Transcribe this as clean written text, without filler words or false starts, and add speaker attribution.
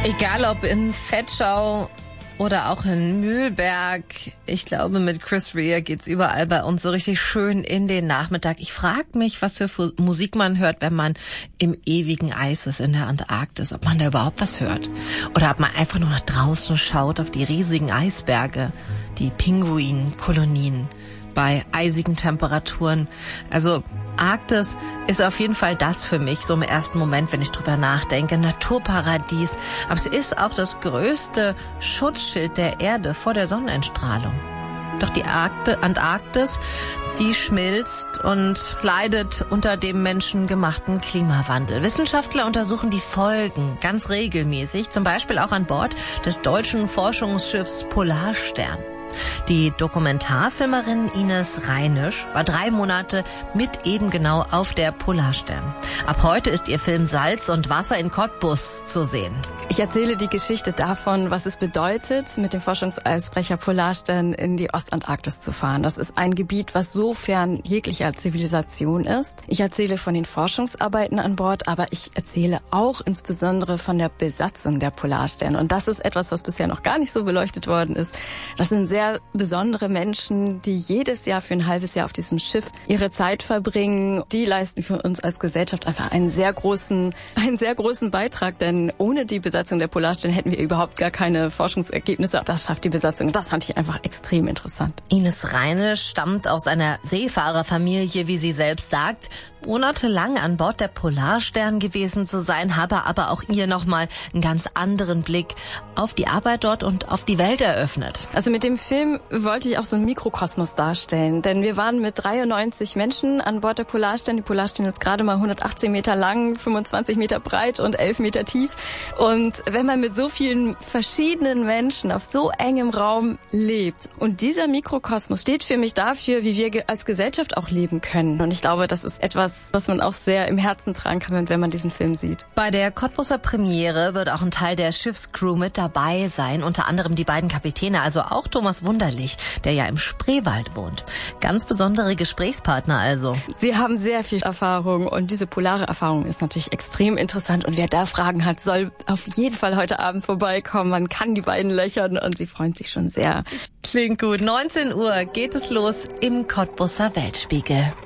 Speaker 1: Egal ob in Vetschau oder auch in Mühlberg, ich glaube, mit Chris Rea geht's überall bei uns so richtig schön in den Nachmittag. Ich frage mich, was für Musik man hört, wenn man im ewigen Eis ist in der Antarktis. Ob man da überhaupt was hört. Oder ob man einfach nur nach draußen schaut auf die riesigen Eisberge, die Pinguinkolonien bei eisigen Temperaturen. Also Arktis ist auf jeden Fall das für mich, so im ersten Moment, wenn ich drüber nachdenke. Naturparadies. Aber es ist auch das größte Schutzschild der Erde vor der Sonneneinstrahlung. Doch die Antarktis, die schmilzt und leidet unter dem menschengemachten Klimawandel. Wissenschaftler untersuchen die Folgen ganz regelmäßig, zum Beispiel auch an Bord des deutschen Forschungsschiffs Polarstern. Die Dokumentarfilmerin Ines Reinisch war 3 Monate mit eben genau auf der Polarstern. Ab heute ist ihr Film Salz und Wasser in Cottbus zu sehen.
Speaker 2: Ich erzähle die Geschichte davon, was es bedeutet, mit dem Forschungseisbrecher Polarstern in die Ostantarktis zu fahren. Das ist ein Gebiet, was so fern jeglicher Zivilisation ist. Ich erzähle von den Forschungsarbeiten an Bord, aber ich erzähle auch insbesondere von der Besatzung der Polarstern. Und das ist etwas, was bisher noch gar nicht so beleuchtet worden ist. Das sind sehr besondere Menschen, die jedes Jahr für ein halbes Jahr auf diesem Schiff ihre Zeit verbringen. Die leisten für uns als Gesellschaft einfach einen sehr großen Beitrag, denn ohne die Besatzung der Polarstern hätten wir überhaupt gar keine Forschungsergebnisse. Das schafft die Besatzung. Das fand ich einfach extrem interessant.
Speaker 1: Ines Reine stammt aus einer Seefahrerfamilie, wie sie selbst sagt. Monatelang an Bord der Polarstern gewesen zu sein, habe aber auch ihr nochmal einen ganz anderen Blick auf die Arbeit dort und auf die Welt eröffnet.
Speaker 2: Also mit dem Film wollte ich auch so einen Mikrokosmos darstellen, denn wir waren mit 93 Menschen an Bord der Polarstern. Die Polarstern ist gerade mal 118 Meter lang, 25 Meter breit und 11 Meter tief. Und wenn man mit so vielen verschiedenen Menschen auf so engem Raum lebt und dieser Mikrokosmos steht für mich dafür, wie wir als Gesellschaft auch leben können. Und ich glaube, das ist etwas, was man auch sehr im Herzen tragen kann, wenn man diesen Film sieht.
Speaker 1: Bei der Cottbuser Premiere wird auch ein Teil der Schiffscrew mit dabei sein, unter anderem die beiden Kapitäne, also auch Thomas Wunderlich, der ja im Spreewald wohnt. Ganz besondere Gesprächspartner also.
Speaker 2: Sie haben sehr viel Erfahrung und diese polare Erfahrung ist natürlich extrem interessant und wer da Fragen hat, soll auf jeden Fall heute Abend vorbeikommen. Man kann die beiden löchern und sie freuen sich schon sehr.
Speaker 1: Klingt gut. 19 Uhr geht es los im Cottbuser Weltspiegel.